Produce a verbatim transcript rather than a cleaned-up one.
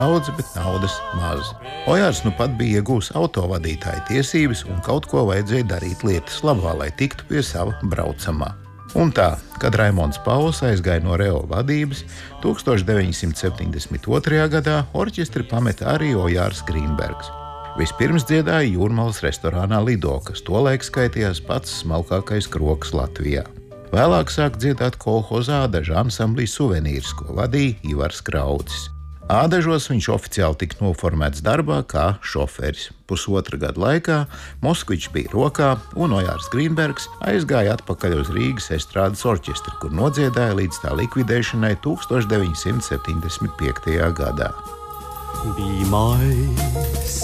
daudz, bet naudas maz. Ojārs nu pat bija iegūs autovadītāja tiesības un kaut ko vajadzēja darīt lietas labā, lai tiktu pie sava braucamā. Un tā, kad Raimonds Pauls aizgāja no Reo vadības, tūkstoš deviņi simti septiņdesmit otrajā gadā orķestri pameta arī Ojārs Grīnbergs. Vispirms dziedāja Jūrmalas restorānā Lido, kas tolaik skaitījās pats smalkākais kroks Latvijā. Vēlāk sāk dziedāt kolhozā Ādaža ansamblī Suvenīrs, ko vadīja Ivars Kraucis. Ādažos viņš oficiāli tika noformēts darbā kā šoferis. Pusotra gada laikā Moskvičs bija rokā, un Ojārs Grīnbergs aizgāja atpakaļ uz Rīgas estrādes orķestri, kur nodziedāja līdz tā likvidēšanai tūkstoš deviņi simti septiņdesmit piektajā gadā. Be my